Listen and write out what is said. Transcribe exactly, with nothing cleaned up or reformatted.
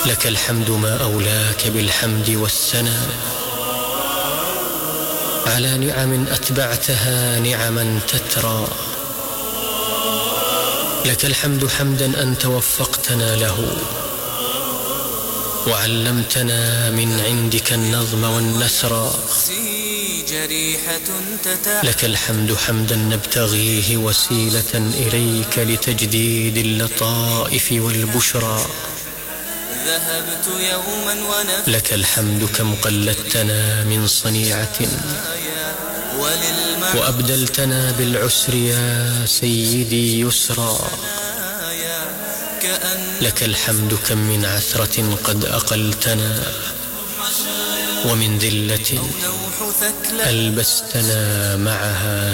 لك الحمد ما أولاك بالحمد والثناء على نعم أتبعتها نعما تترى. لك الحمد حمدا أنت وفقتنا له وعلمتنا من عندك النظم والنثر. لك الحمد حمدا نبتغيه وسيلة إليك لتجديد اللطائف والبشرى. ذهبت يوما ونفسي لك الحمد كم قلدتنا من صنيعة وأبدلتنا بالعسر يا سيدي يسرا. لك الحمد كم من عثرة قد أقلتنا ومن ذلة ألبستنا معها